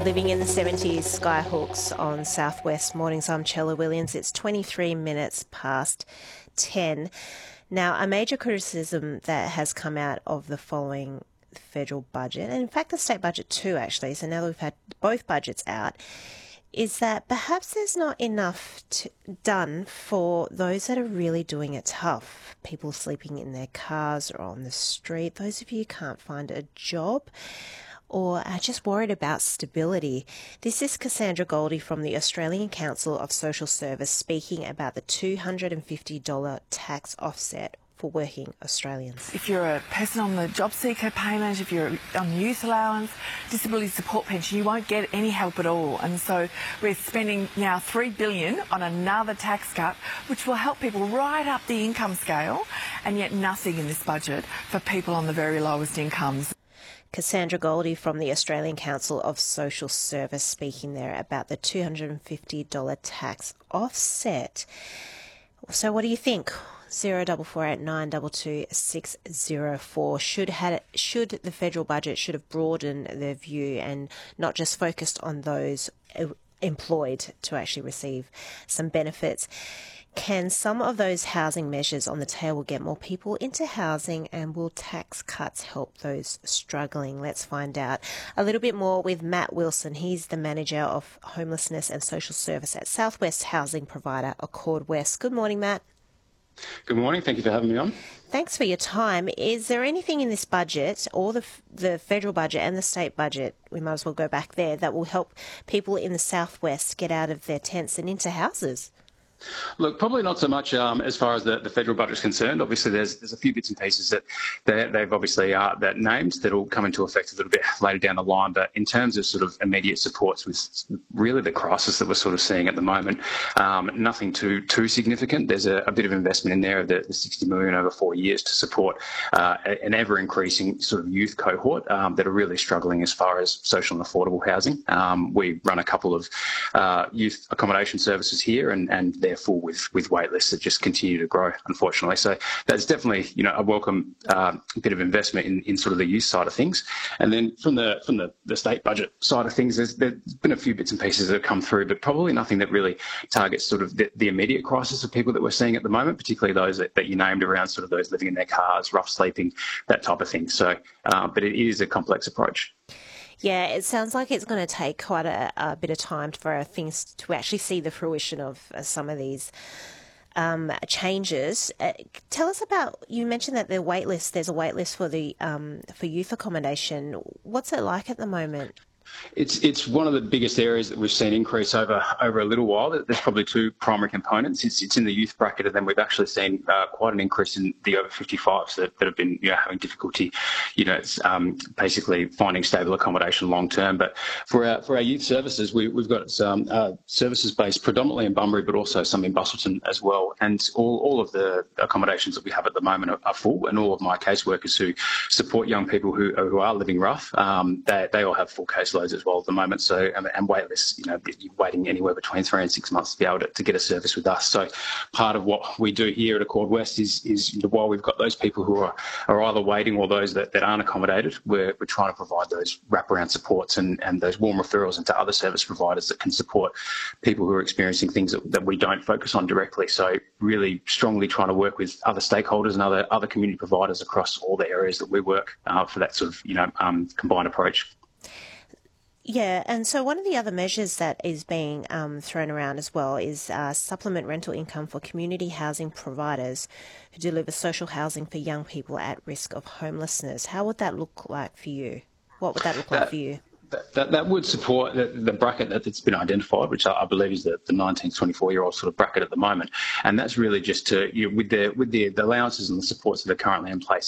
Living in the 70s, Skyhooks on Southwest Mornings. I'm Chella Williams. It's 23 minutes past 10. Now, a major criticism that has come out of the following federal budget, and in fact the state budget too actually, so now that we've had both budgets out, is that perhaps there's not enough done for those that are really doing it tough. People sleeping in their cars or on the street, those of you who can't find a job or are just worried about stability. This is Cassandra Goldie from the Australian Council of Social Service speaking about the $250 tax offset for working Australians. If you're a person on the job seeker payment, if you're on youth allowance, disability support pension, you won't get any help at all. And so we're spending now $3 billion on another tax cut, which will help people right up the income scale, and yet nothing in this budget for people on the very lowest incomes. Cassandra Goldie from the Australian Council of Social Service speaking there about the $250 tax offset. So what do you think? 0448922604. Should the federal budget should have broadened their view and not just focused on those employed to actually receive some benefits? Can some of those housing measures on the table get more people into housing, and will tax cuts help those struggling? Let's find out a little bit more with Matt Wilson. He's the Manager of Homelessness and Social Service at Southwest housing provider Accord West. Good morning, Matt. Good morning. Thank you for having me on. Thanks for your time. Is there anything in this budget, or the federal budget and the state budget, we might as well go back there, that will help people in the southwest get out of their tents and into houses? Look, probably not so much as far as the federal budget is concerned. Obviously, there's a few bits and pieces that they've obviously that named that will come into effect a little bit later down the line. But in terms of sort of immediate supports with really the crisis that we're sort of seeing at the moment, nothing too significant. There's a bit of investment in there of the $60 million over 4 years to support an ever-increasing sort of youth cohort that are really struggling as far as social and affordable housing. We run a couple of youth accommodation services here, and they're full with wait lists that just continue to grow, unfortunately. So that's definitely, a welcome bit of investment in sort of the youth side of things. And then from the state budget side of things, there's been a few bits and pieces that have come through, but probably nothing that really targets sort of the immediate crisis of people that we're seeing at the moment, particularly those that you named around sort of those living in their cars, rough sleeping, that type of thing. So, but it is a complex approach. Yeah, it sounds like it's going to take quite a bit of time for things to actually see the fruition of some of these changes. Tell us about, you mentioned that there's a wait list for the for youth accommodation. What's it like at the moment? It's one of the biggest areas that we've seen increase over a little while. There's probably two primary components. It's in the youth bracket, and then we've actually seen quite an increase in the over 55s that have been having difficulty, basically finding stable accommodation long term. But for our youth services, we've got some services based predominantly in Bunbury, but also some in Busselton as well. And all of the accommodations that we have at the moment are full, and all of my caseworkers who support young people who are living rough, they all have full caseloads as well at the moment. So, and wait lists, you're waiting anywhere between 3 and 6 months to be able to get a service with us. So part of what we do here at Accord West is while we've got those people who are either waiting or those that aren't accommodated, we're trying to provide those wraparound supports and those warm referrals into other service providers that can support people who are experiencing things that we don't focus on directly. So really strongly trying to work with other stakeholders and other community providers across all the areas that we work for that sort of combined approach. Yeah, and so one of the other measures that is being thrown around as well is supplement rental income for community housing providers who deliver social housing for young people at risk of homelessness. How would that look like for you? What would that look like for you? That would support the bracket that's been identified, which I believe is the 19 to 24-year-old sort of bracket at the moment. And that's really just to, with the allowances and the supports that are currently in place